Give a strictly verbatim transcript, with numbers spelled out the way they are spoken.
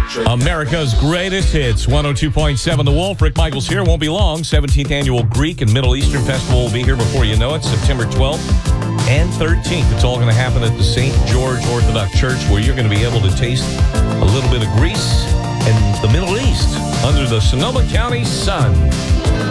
America's greatest hits, one oh two point seven The Wolf. Rick Michaels here. Won't be long. seventeenth Annual Greek and Middle Eastern Festival will be here before you know it, September twelfth and thirteenth. It's all going to happen at the Saint George Orthodox Church, where you're going to be able to taste a little bit of Greece and the Middle East under the Sonoma County sun.